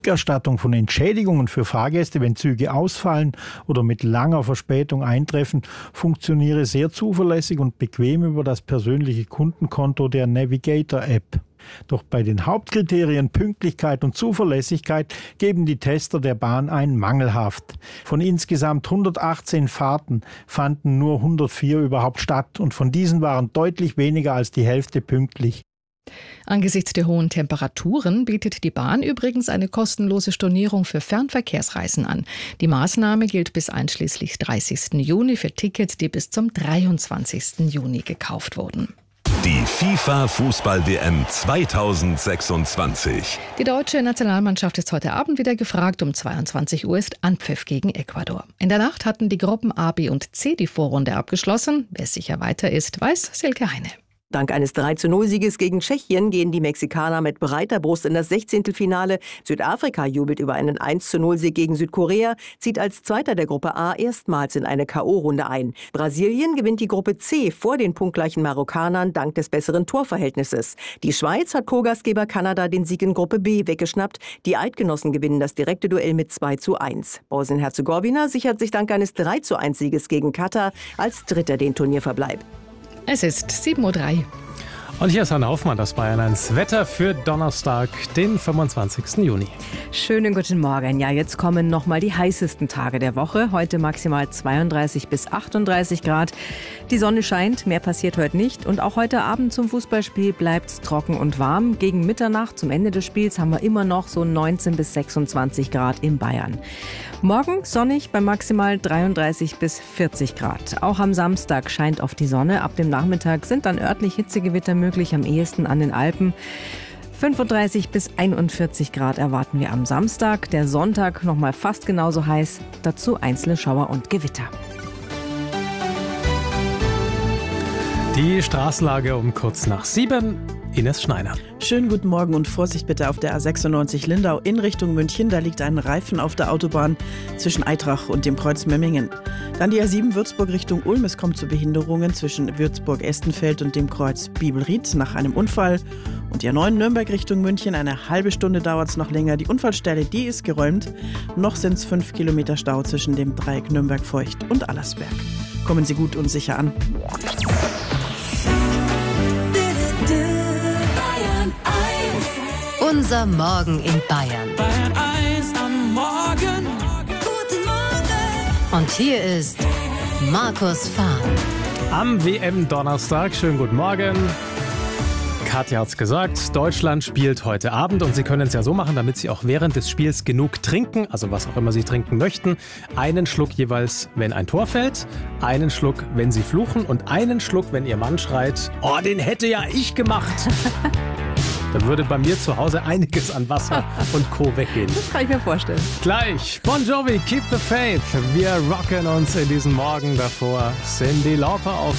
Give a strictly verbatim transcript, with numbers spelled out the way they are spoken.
Erstattung von Entschädigungen für Fahrgäste, wenn Züge ausfallen oder mit langer Verspätung eintreffen, funktioniere sehr zuverlässig und bequem über das persönliche Kundenkonto der Navigator-App. Doch bei den Hauptkriterien Pünktlichkeit und Zuverlässigkeit geben die Tester der Bahn ein mangelhaft. Von insgesamt hundertachtzehn Fahrten fanden nur hundertvier überhaupt statt und von diesen waren deutlich weniger als die Hälfte pünktlich. Angesichts der hohen Temperaturen bietet die Bahn übrigens eine kostenlose Stornierung für Fernverkehrsreisen an. Die Maßnahme gilt bis einschließlich dreißigsten Juni für Tickets, die bis zum dreiundzwanzigsten Juni gekauft wurden. Die FIFA-Fußball-W M zweitausendsechsundzwanzig. Die deutsche Nationalmannschaft ist heute Abend wieder gefragt. Um zweiundzwanzig Uhr ist Anpfiff gegen Ecuador. In der Nacht hatten die Gruppen A, B und C die Vorrunde abgeschlossen. Wer sicher weiter ist, weiß Silke Heine. Dank eines drei zu null Sieges gegen Tschechien gehen die Mexikaner mit breiter Brust in das Sechzehntelfinale. Südafrika jubelt über einen eins zu null Sieg gegen Südkorea, zieht als Zweiter der Gruppe A erstmals in eine K O-Runde ein. Brasilien gewinnt die Gruppe C vor den punktgleichen Marokkanern dank des besseren Torverhältnisses. Die Schweiz hat Co-Gastgeber Kanada den Sieg in Gruppe B weggeschnappt. Die Eidgenossen gewinnen das direkte Duell mit zwei zu eins. Bosnien-Herzegowina sichert sich dank eines drei zu eins Sieges gegen Katar als Dritter den Turnierverbleib. Es ist sieben Uhr drei. Und hier ist Hanna Hoffmann, das Bayern eins Wetter für Donnerstag, den fünfundzwanzigsten Juni. Schönen guten Morgen. Ja, jetzt kommen nochmal die heißesten Tage der Woche. Heute maximal zweiunddreißig bis achtunddreißig Grad. Die Sonne scheint, mehr passiert heute nicht. Und auch heute Abend zum Fußballspiel bleibt es trocken und warm. Gegen Mitternacht, zum Ende des Spiels, haben wir immer noch so neunzehn bis sechsundzwanzig Grad in Bayern. Morgen sonnig bei maximal dreiunddreißig bis vierzig Grad. Auch am Samstag scheint auf die Sonne. Ab dem Nachmittag sind dann örtlich Hitzegewitter möglich, am ehesten an den Alpen. fünfunddreißig bis einundvierzig Grad erwarten wir am Samstag. Der Sonntag nochmal fast genauso heiß. Dazu einzelne Schauer und Gewitter. Die Straßenlage um kurz nach sieben. Ines Schneider. Schönen guten Morgen und Vorsicht bitte auf der A sechsundneunzig Lindau in Richtung München. Da liegt ein Reifen auf der Autobahn zwischen Eitrach und dem Kreuz Memmingen. Dann die A sieben Würzburg Richtung Ulm. Es kommt zu Behinderungen zwischen Würzburg-Estenfeld und dem Kreuz Bibelried nach einem Unfall. Und die A neun Nürnberg Richtung München. Eine halbe Stunde dauert es noch länger. Die Unfallstelle, die ist geräumt. Noch sind es fünf Kilometer Stau zwischen dem Dreieck Nürnberg-Feucht und Allersberg. Kommen Sie gut und sicher an. Unser Morgen in Bayern. Bayern eins am Morgen. Guten Morgen. Und hier ist Markus Fahr. Am W M-Donnerstag, schönen guten Morgen. Katja hat's gesagt, Deutschland spielt heute Abend und Sie können es ja so machen, damit Sie auch während des Spiels genug trinken, also was auch immer Sie trinken möchten. Einen Schluck jeweils, wenn ein Tor fällt, einen Schluck, wenn Sie fluchen und einen Schluck, wenn Ihr Mann schreit, oh, den hätte ja ich gemacht. Dann würde bei mir zu Hause einiges an Wasser und Co. weggehen. Das kann ich mir vorstellen. Gleich, Bon Jovi, Keep the Faith. Wir rocken uns in diesem Morgen davor. Cyndi Lauper auf